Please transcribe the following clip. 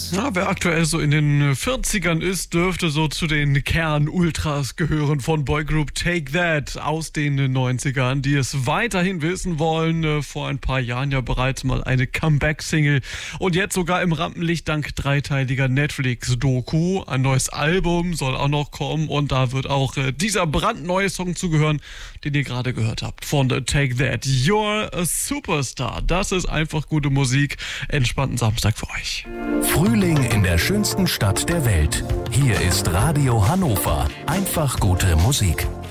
Ja, wer aktuell so in den 40ern ist, dürfte so zu den Kern-Ultras gehören von Boygroup Take That aus den 90ern, die es weiterhin wissen wollen. Vor ein paar Jahren ja bereits mal eine Comeback-Single und jetzt sogar im Rampenlicht dank dreiteiliger Netflix-Doku. Ein neues Album soll auch noch kommen und da wird auch dieser brandneue Song zugehören, den ihr gerade gehört habt von Take That. You're a Superstar. Das ist einfach gute Musik. Entspannten Samstag für euch. Frühling in der schönsten Stadt der Welt. Hier ist Radio Hannover. Einfach gute Musik.